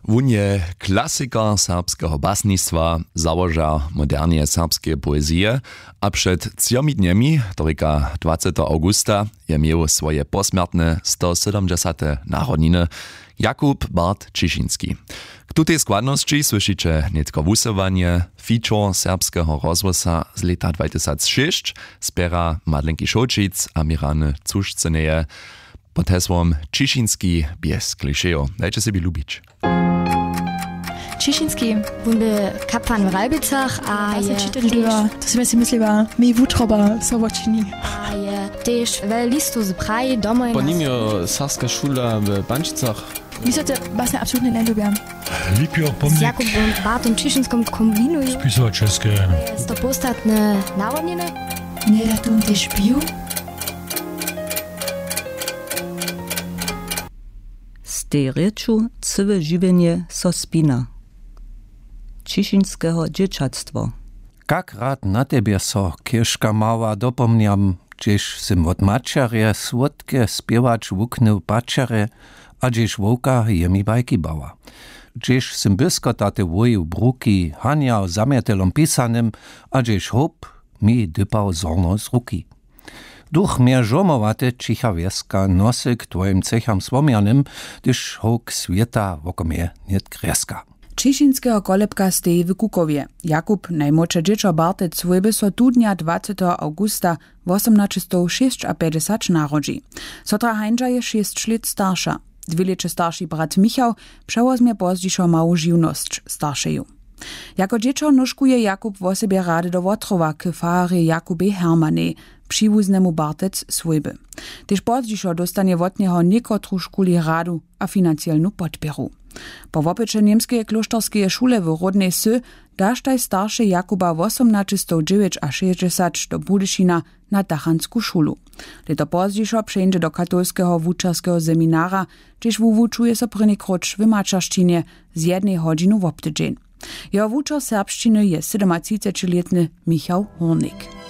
Wón je klasikar serbskeho basnictwa, założa modernie serbskie poezije, a przed 3 dniami, torika 20. augusta, je miał swoje posmrtne 170. narodniny Jakub Bart Cieszyński. K tutej składności słyszycie netko wusowanie feature serbskeho rozwosa z lata 2006 z pera Madlenki Šolčić a Mirany Cušceneje pod hesłom Cieszyński bez klišejo. Dajcie sobie lubić. Cieszyński. On by kapłan w Ralbicach, a je... To sobie si mysliła, mi wutroba Sowočini. A je też w listu z Praji domoj... Po nim je sarska szula w Bančicach. Mi se te vlastně absolutnie ne lubiam. Lipio pomnik. Z Jakubom Bartom Cieszyńskim kombinuju. Spisovat české. Jest to postatne narodniny. Nie da tu też pił? Z tej reču całe żywienie so spina. Cieszyńskiego dzieciactwo. Jak rad na tebie so, kieszka mała, dopomniam, gdzieś sim od mačarje słodkie spiewać wuknął pačare, a gdzieś wołka je mi bajki bała. Gdzieś sim byskotate woju bruki, haniał zamietelom pisanym, a gdzieś hop mi dypał zorno z ruki. Duch mnie żomowate cicha wieska nosy k twoim cecham słomianym, gdyż hok świeta woko mnie nie kreska. Cieszyńskiego kolebka stej w Kukowie. Jakub, najmłodsze dziecko Bartec, swojby so tu dnia 20. augusta 1856 narodzi. Sotra Heinja je 6 lat starsza. 2 lata starszy brat Michał przełozmie pozdźiszo mału żywność starszeju. Jako dziecko nóżkuje Jakub w sobie rady do Wotrowa k fary Jakubie Hermanej, przywóznemu Bartec swojby. Tyż pozdźiszo dostanie od niego niekotru szkuli radu a finansjalnu podpieru. Po wopycze niemskiej klosztorskiej szule w rodnej Sy dasztaj starszy Jakuba 1860 do Budyšina na Dachansku szulu. Leto pozdźiszo przejdzie do katolskiego wuczarskiego seminara, gdzieś wuczuje so prynykroć w mačarszczynie z 1 godziny w obtydzień. Jeho wuczar serbszczyny je 37-letny Michał Hornik.